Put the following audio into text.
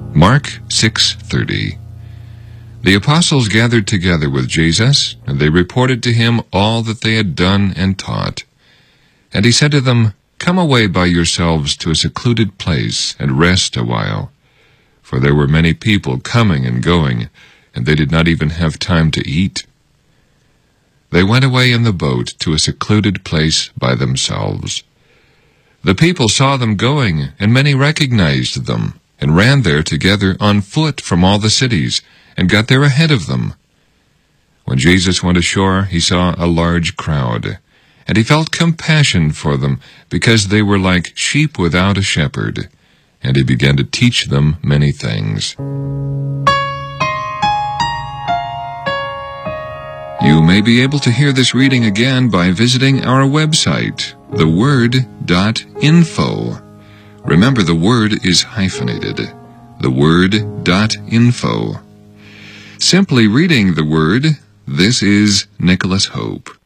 Mark 6:30. The apostles gathered together with Jesus, and they reported to him all that they had done and taught. And he said to them, "Come away by yourselves to a secluded place and rest a while." For there were many people coming and going, and they did not even have time to eat. They went away in the boat to a secluded place by themselves. The people saw them going, and many recognized them, and ran there together on foot from all the cities, and got there ahead of them. When Jesus went ashore, he saw a large crowd, and he felt compassion for them, because they were like sheep without a shepherd, and he began to teach them many things. You may be able to hear this reading again by visiting our website, theword.info. Remember, the word is hyphenated. Theword.info. Simply reading the Word, this is Nicholas Hope.